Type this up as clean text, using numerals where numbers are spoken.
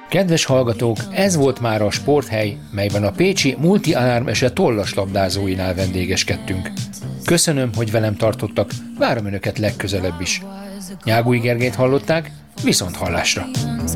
Kedves hallgatók, ez volt már a Sporthely, melyben a pécsi Multi-Alarm Ese tollaslabdázóinál vendégeskedtünk. Köszönöm, hogy velem tartottak, várom önöket legközelebb is. Nyágúj Gergelyt hallották, viszont hallásra!